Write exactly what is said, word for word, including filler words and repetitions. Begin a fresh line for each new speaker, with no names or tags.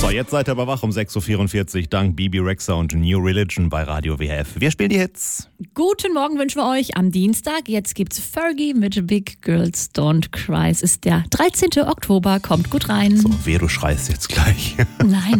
So, jetzt seid ihr aber wach um sechs Uhr vierundvierzig dank Bibi Rexha und New Religion bei Radio W H F. Wir spielen die Hits.
Guten Morgen wünschen wir euch am Dienstag. Jetzt gibt's Fergie mit Big Girls Don't Cry. Es ist der dreizehnten Oktober. Kommt gut rein.
So, weh, du schreist jetzt gleich.
Nein.